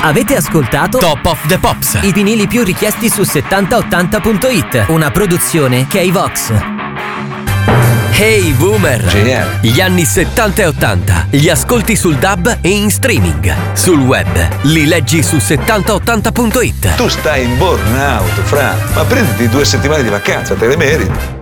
Avete ascoltato Top of the Pops, i vinili più richiesti su 7080.it, una produzione K-Vox. Hey Boomer! GM. Gli anni 70 e 80 li ascolti sul DAB e in streaming. Sul web li leggi su 7080.it. Tu stai in burnout, Fra. Ma prenditi 2 settimane di vacanza, te le meriti.